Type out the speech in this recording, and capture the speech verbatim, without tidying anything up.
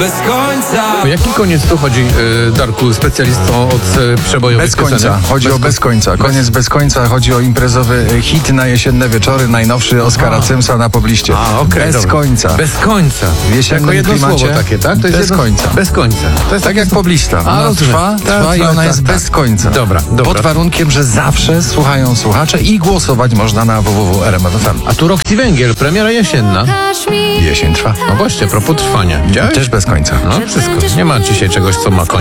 bez końca. O jaki koniec tu chodzi, y, Darku, specjalistą od y, przebojowych Bez końca, piosenek? chodzi bez o bez końca. Koniec bez końca, chodzi o imprezowy hit na jesienne wieczory, najnowszy Oskara Cymsa na pobliście. A, okej, bez dobra. końca. Bez końca. W jesiennym jako jedno klimacie, słowo takie, tak? To jest bez jedno... końca. Bez końca. To jest Tak jak poblista. A, Ona rozumiem. trwa, Tak, trwa i tak, ona tak, jest tak. bez końca. Dobra, dobra. Pod warunkiem, że zawsze słuchają słuchacze i głosować można na w w w kropka r m f m. A tu Roxy Węgiel, premiera jesienna. Jesień trwa. No właśnie, a propos trwania. Widziałeś? Też bez końca. No wszystko. Nie ma dzisiaj czegoś, co ma koniec.